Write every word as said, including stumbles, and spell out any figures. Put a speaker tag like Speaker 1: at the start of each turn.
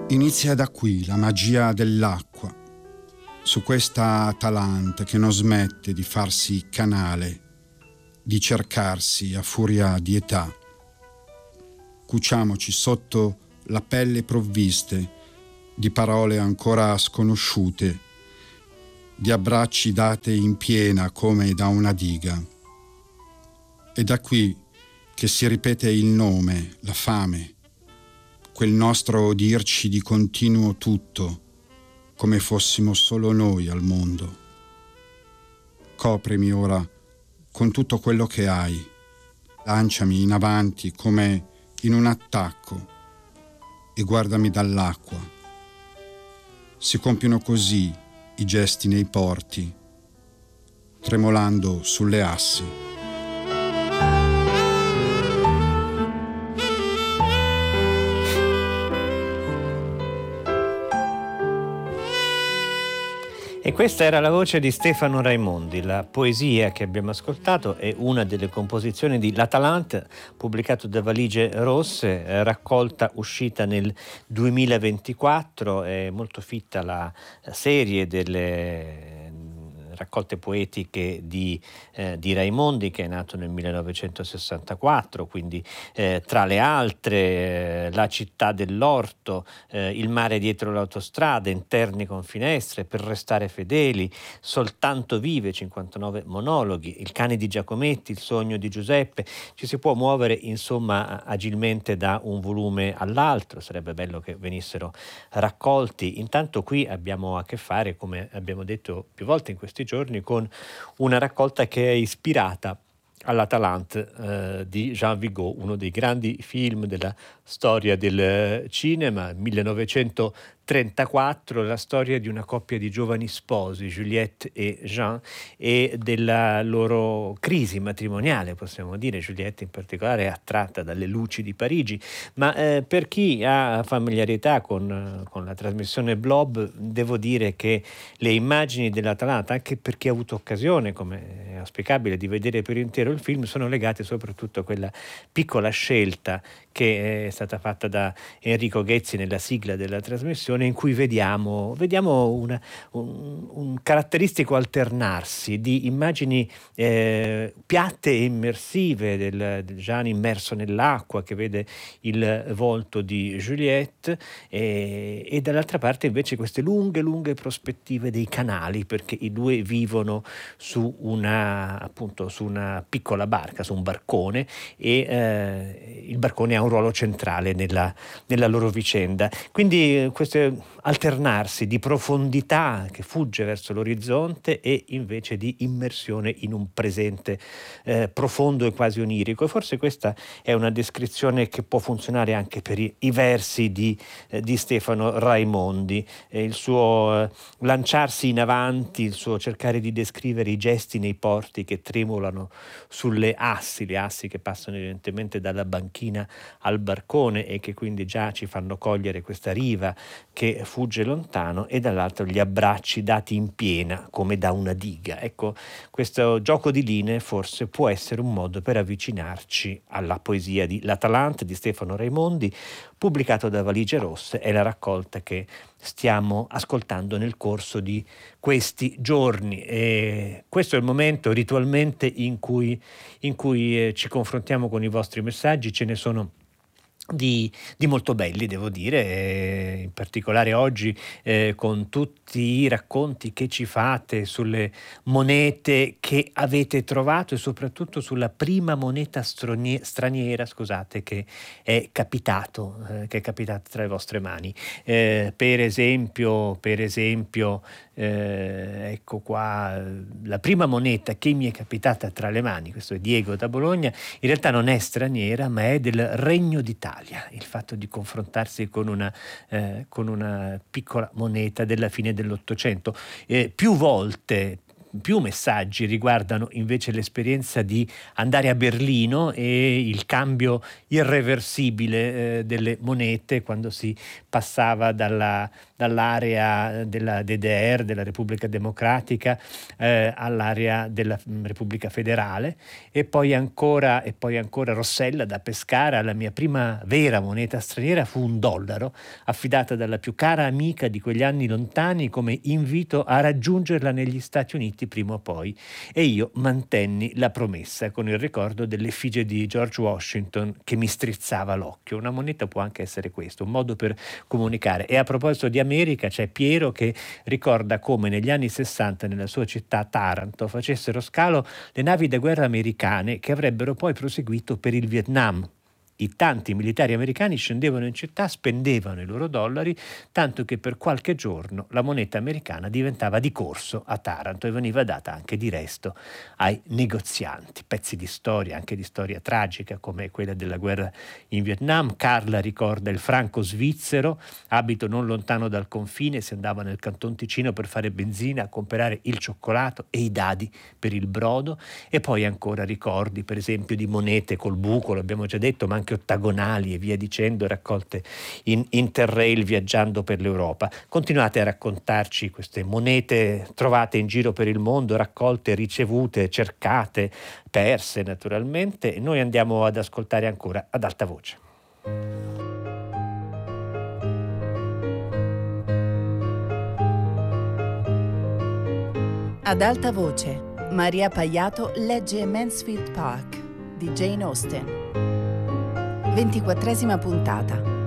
Speaker 1: Inizia da qui la magia dell'acqua, su questa Atalante che non smette di farsi canale, di cercarsi a furia di età. Cuciamoci sotto la pelle provviste di parole ancora sconosciute, di abbracci date in piena come da una diga. È da qui che si ripete il nome, la fame, quel nostro dirci di continuo tutto, come fossimo solo noi al mondo. Coprimi ora con tutto quello che hai, lanciami in avanti come in un attacco e guardami dall'acqua. Si compiono così i gesti nei porti, tremolando sulle assi.
Speaker 2: E questa era la voce di Stefano Raimondi. La poesia che abbiamo ascoltato è una delle composizioni di L'Atalante, pubblicato da Valigie Rosse, raccolta uscita nel duemilaventiquattro. È molto fitta la serie delle raccolte poetiche di, eh, di Raimondi, che è nato nel millenovecentosessantaquattro, quindi eh, tra le altre eh, La città dell'orto, eh, Il mare dietro l'autostrada, Interni con finestre, Per restare fedeli, Soltanto vive, cinquantanove monologhi, Il cane di Giacometti, Il sogno di Giuseppe. Ci si può muovere insomma agilmente da un volume all'altro, sarebbe bello che venissero raccolti. Intanto qui abbiamo a che fare, come abbiamo detto più volte in questi giorni, con una raccolta che è ispirata all'Atalante eh, di Jean Vigo, uno dei grandi film della storia del cinema, millenovecentotrentaquattro, la storia di una coppia di giovani sposi, Juliette e Jean, e della loro crisi matrimoniale, possiamo dire. Juliette in particolare è attratta dalle luci di Parigi, ma eh, per chi ha familiarità con, con la trasmissione Blob, devo dire che le immagini dell'Atalanta, anche per chi ha avuto occasione, come è auspicabile, di vedere per intero il film, sono legate soprattutto a quella piccola scelta che è stata fatta da Enrico Ghezzi nella sigla della trasmissione, in cui vediamo, vediamo una, un, un caratteristico alternarsi di immagini eh, piatte e immersive del, del Jean immerso nell'acqua, che vede il volto di Juliette, e, e dall'altra parte invece queste lunghe lunghe prospettive dei canali, perché i due vivono su una, appunto, su una piccola barca, su un barcone, e eh, il barcone ha un ruolo centrale nella, nella loro vicenda. Quindi questo alternarsi di profondità che fugge verso l'orizzonte e invece di immersione in un presente eh, profondo e quasi onirico. E forse questa è una descrizione che può funzionare anche per i, i versi di, eh, di Stefano Raimondi, eh, il suo eh, lanciarsi in avanti, il suo cercare di descrivere i gesti nei porti che tremolano sulle assi, le assi che passano evidentemente dalla banchina al barcone e che quindi già ci fanno cogliere questa riva che fugge lontano, e dall'altro gli abbracci dati in piena come da una diga. Ecco, questo gioco di linee forse può essere un modo per avvicinarci alla poesia di L'Atalante di Stefano Raimondi, pubblicato da Valigie Rosse. È la raccolta che stiamo ascoltando nel corso di questi giorni, e questo è il momento ritualmente in cui, in cui eh, ci confrontiamo con i vostri messaggi. Ce ne sono Di, di molto belli, devo dire, eh, in particolare oggi eh, con tutti i racconti che ci fate sulle monete che avete trovato e soprattutto sulla prima moneta stranie- straniera, scusate, che è capitato, eh, che è capitata tra le vostre mani. Eh, per esempio, per esempio eh, ecco qua la prima moneta che mi è capitata tra le mani, questo è Diego da Bologna, in realtà non è straniera ma è del Regno d'Italia. Il fatto di confrontarsi con una, eh, con una piccola moneta della fine dell'Ottocento. Eh, più volte più messaggi riguardano invece l'esperienza di andare a Berlino e il cambio irreversibile eh, delle monete quando si passava dalla, dall'area della D D R, della Repubblica Democratica, eh, all'area della Repubblica Federale, e poi ancora, e poi ancora Rossella da Pescara. La mia prima vera moneta straniera fu un dollaro, affidata dalla più cara amica di quegli anni lontani come invito a raggiungerla negli Stati Uniti prima o poi, e io mantenni la promessa con il ricordo dell'effigie di George Washington che mi strizzava l'occhio. Una moneta può anche essere questo, un modo per comunicare. E a proposito di America, c'è Piero che ricorda come negli anni sessanta nella sua città Taranto facessero scalo le navi da guerra americane che avrebbero poi proseguito per il Vietnam. I tanti militari americani scendevano in città, spendevano i loro dollari, tanto che per qualche giorno la moneta americana diventava di corso a Taranto e veniva data anche di resto ai negozianti. Pezzi di storia, anche di storia tragica come quella della guerra in Vietnam. Carla ricorda il franco svizzero, abito non lontano dal confine, si andava nel Canton Ticino per fare benzina, a comprare il cioccolato e i dadi per il brodo. E poi ancora ricordi per esempio di monete col buco, l'abbiamo già detto, ma anche ottagonali e via dicendo, raccolte in Interrail viaggiando per l'Europa. Continuate a raccontarci queste monete trovate in giro per il mondo, raccolte, ricevute, cercate, perse naturalmente, e noi andiamo ad ascoltare ancora ad alta voce.
Speaker 3: Ad alta voce, Maria Paiato legge Mansfield Park di Jane Austen. ventiquattresima puntata.